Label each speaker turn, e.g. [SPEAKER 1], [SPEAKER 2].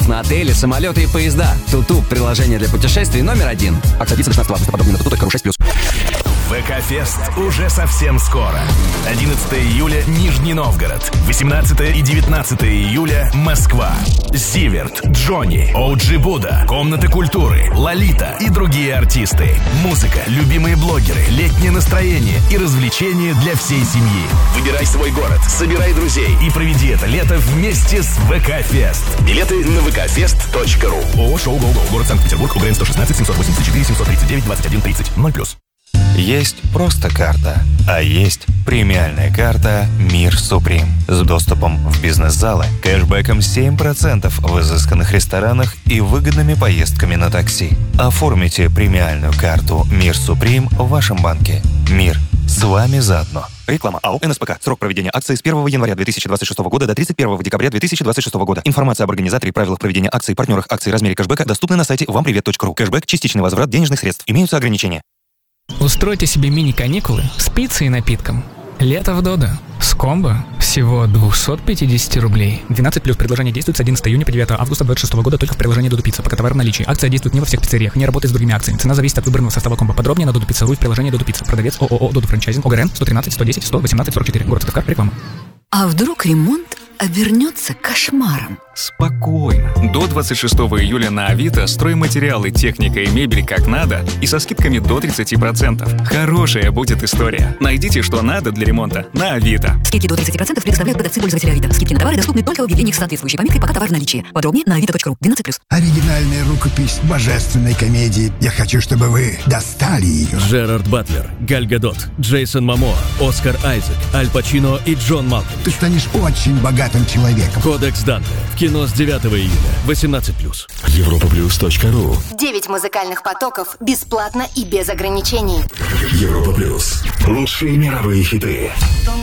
[SPEAKER 1] на отели, самолеты и поезда. Туту – приложение для путешествий номер 1. Акция длится 16 августа. Подробнее на tutu.ru 6+.
[SPEAKER 2] ВК-фест уже совсем скоро. 11 июля – Нижний Новгород. 18 и 19 июля – Москва. Зиверт, Джонни, OG Будда, Комната культуры, Лолита и другие артисты. Музыка, любимые блогеры, летнее настроение и развлечения для всей семьи. Выбирай свой город, собирай друзей и проведи это лето вместе с ВК-фест. Билеты на vkfest.ru. ООО «Шоу Го-Го». Город Санкт-Петербург. УГРН 116 784 739 21 30 0+.
[SPEAKER 3] Есть просто карта, а есть премиальная карта «Мир Суприм» с доступом в бизнес-залы, кэшбэком 7% в изысканных ресторанах и выгодными поездками на такси. Оформите премиальную карту «Мир Суприм» в вашем банке. Мир с вами заодно. Реклама. АО «НСПК». Срок проведения акции с 1 января 2026 года до 31 декабря 2026 года. Информация об организаторе, правилах проведения акций, партнерах акций, размере кэшбэка доступны на сайте вампривет.ру. Кэшбэк – частичный возврат денежных средств. Имеются ограничения.
[SPEAKER 4] Устройте себе мини-каникулы с пиццей и напитком. Лето в Додо. С комбо всего 250 рублей. 12+. Предложение действует с 11 июня по 9 августа 2026 года только в приложении Додо Пицца. Пока товар в наличии. Акция действует не во всех пиццериях, не работает с другими акциями. Цена зависит от выбранного состава комбо. Подробнее на Додо.Пицца.ру и в приложении Додо Пицца. Продавец ООО Додо Франчайзинг. ОГРН 113 110 118 44. Город Сыктывкар. Реклама.
[SPEAKER 5] А вдруг ремонт обернется кошмаром?
[SPEAKER 6] Спокойно. До 26 июля на Авито стройматериалы, техника и мебель как надо и со скидками до 30%. Хорошая будет история. Найдите, что надо для ремонта на Авито.
[SPEAKER 5] Скидки до 30% предоставляют продавцы-пользователи Авито. Скидки на товары доступны только в объявлениях с соответствующей пометкой «Пока товар в наличии». Подробнее на avito.ru. 12+.
[SPEAKER 7] Оригинальная рукопись божественной комедии. Я хочу, чтобы вы достали ее.
[SPEAKER 8] Джерард Батлер, Галь Гадот, Джейсон Момоа, Оскар Айзек, Аль Пачино и Джон Малкович.
[SPEAKER 7] Ты станешь очень богатым человеком.
[SPEAKER 8] Кодекс Данте. В кино с 9 июля. 18+.
[SPEAKER 9] Europaplus.ru.
[SPEAKER 10] 9 музыкальных потоков бесплатно и без ограничений.
[SPEAKER 9] Европа Плюс. Лучшие мировые хиты.